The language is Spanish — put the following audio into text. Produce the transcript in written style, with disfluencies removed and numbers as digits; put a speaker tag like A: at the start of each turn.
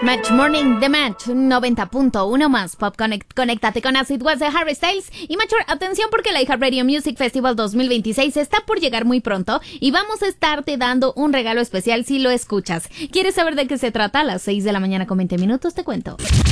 A: Match Morning, The Match 90.1 más Pop Connect. Conéctate con Acid Was de Harry Styles. Y Mature, atención porque la iHeartRadio Music Festival 2026 está por llegar muy pronto y vamos a estarte dando un regalo especial si lo escuchas. ¿Quieres saber de qué se trata? A las 6 de la mañana con 20 minutos te cuento.